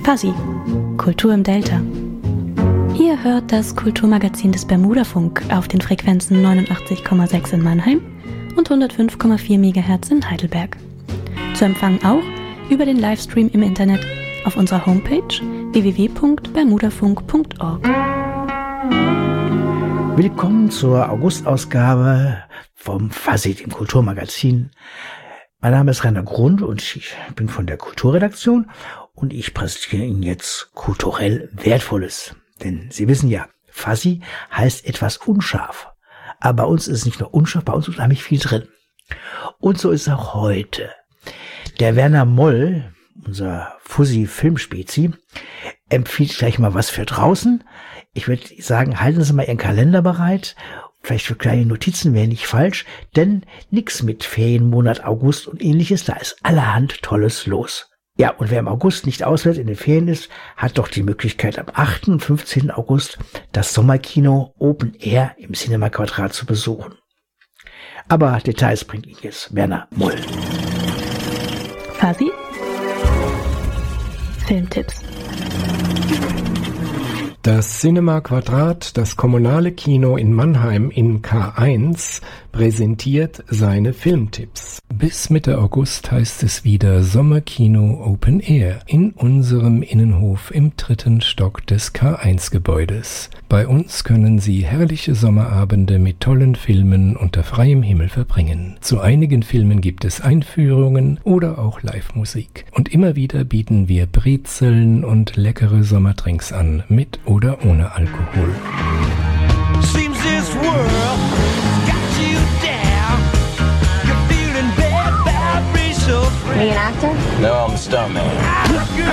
Fuzzy, Kultur im Delta. Ihr hört das Kulturmagazin des Bermudafunk auf den Frequenzen 89,6 in Mannheim und 105,4 MHz in Heidelberg. Zu empfangen auch über den Livestream im Internet auf unserer Homepage www.bermudafunk.org. Willkommen zur Augustausgabe vom Fuzzy, dem Kulturmagazin. Mein Name ist Rainer Grund und ich bin von der Kulturredaktion und ich präsentiere Ihnen jetzt kulturell Wertvolles. Denn Sie wissen ja, Fuzzy heißt etwas unscharf. Aber bei uns ist es nicht nur unscharf, bei uns ist unheimlich viel drin. Und so ist auch heute. Der Werner Moll, unser Fuzzy-Filmspezi, empfiehlt gleich mal was für draußen. Ich würde sagen, halten Sie mal Ihren Kalender bereit. Vielleicht für kleine Notizen wäre nicht falsch, denn nix mit Ferienmonat August und ähnliches, da ist allerhand Tolles los. Ja, und wer im August nicht auswärts in den Ferien ist, hat doch die Möglichkeit, am 8. und 15. August das Sommerkino Open Air im Cinema Quadrat zu besuchen. Aber Details bringt Ihnen jetzt Werner Moll. Fuzzy? Filmtipps. Das Cinema Quadrat, das kommunale Kino in Mannheim in K1, präsentiert seine Filmtipps. Bis Mitte August heißt es wieder Sommerkino Open Air in unserem Innenhof im 3. Stock des K1-Gebäudes. Bei uns können Sie herrliche Sommerabende mit tollen Filmen unter freiem Himmel verbringen. Zu einigen Filmen gibt es Einführungen oder auch Live-Musik. Und immer wieder bieten wir Brezeln und leckere Sommerdrinks an, mit oder ohne Alkohol. Seems this world got you down. You're feeling bad, bad, so free. Are you an actor? No, I'm a stuntman. Girl,